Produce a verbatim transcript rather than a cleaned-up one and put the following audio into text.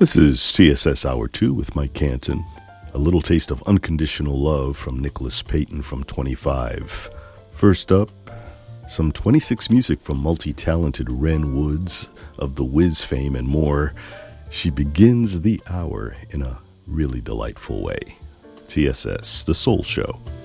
This is T S S Hour two with Mike Canton. A little taste of Unconditional Love from Nicholas Payton from twenty-five. First up, some twenty-six music from multi-talented Ren Woods of The Wiz fame and more. She begins the hour in a really delightful way. T S S, The Soul Show.